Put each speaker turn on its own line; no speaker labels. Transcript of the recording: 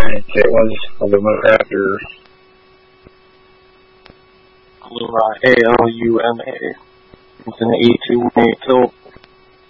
Giants. It was the month after.
Aluma, ALUMA. It's an 8-2 win. So